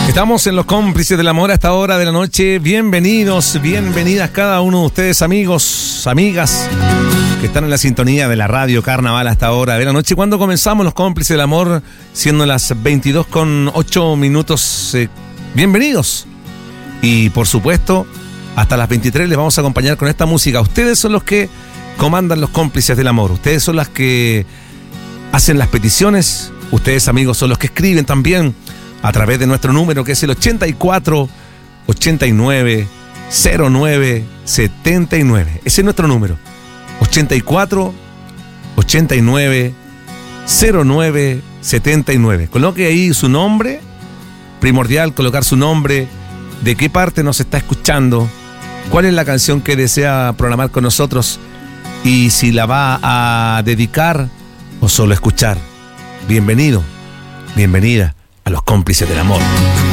Estamos en Los Cómplices del Amor a esta hora de la noche. Bienvenidos, bienvenidas cada uno de ustedes, amigos, amigas, que están en la sintonía de la radio Carnaval a esta hora de la noche. Cuando comenzamos Los Cómplices del Amor, siendo las 22:08. Bienvenidos. Y por supuesto, hasta las 23 les vamos a acompañar con esta música. Ustedes son los que comandan Los Cómplices del Amor. Ustedes son las que hacen las peticiones. Ustedes, amigos, son los que escriben también a través de nuestro número, que es el 84 89 09 79. Ese es nuestro número. 84 89 09 79. Coloque ahí su nombre. Primordial colocar su nombre, de qué parte nos está escuchando, cuál es la canción que desea programar con nosotros y si la va a dedicar o solo escuchar. Bienvenido, bienvenida a Los Cómplices del Amor.